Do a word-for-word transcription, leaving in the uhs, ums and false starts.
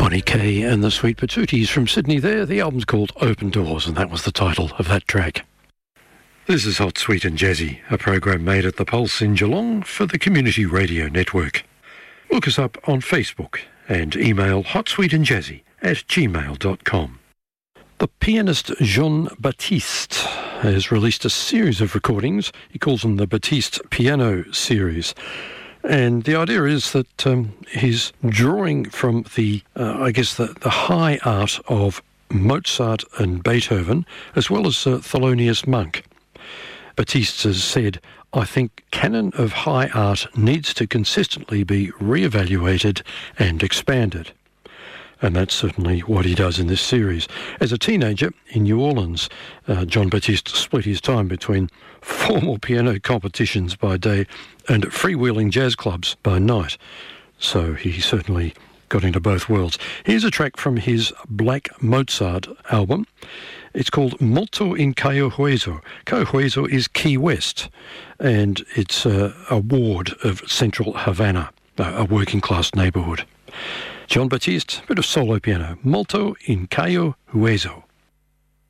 Connie Kay and the Sweet Patooties from Sydney there. The album's called Open Doors, and that was the title of that track. This is Hot, Sweet and Jazzy, a program made at the Pulse in Geelong for the Community Radio Network. Look us up on Facebook and email hotsweetandjazzy at gmail dot com. The pianist Jean Baptiste has released a series of recordings. He calls them the Baptiste Piano Series. And the idea is that um, he's drawing from the, uh, I guess, the, the high art of Mozart and Beethoven, as well as uh, Thelonious Monk. Baptiste has said, I think canon of high art needs to consistently be re-evaluated and expanded. And that's certainly what he does in this series. As a teenager in New Orleans, uh, John Baptiste split his time between formal piano competitions by day and freewheeling jazz clubs by night. So he certainly got into both worlds. Here's a track from his Black Mozart album. It's called Molto in Cayo Hueso. Cayo Hueso is Key West, and it's a, a ward of central Havana, a working class neighbourhood. John Baptiste, bit of solo piano. Molto in Cayo Hueso.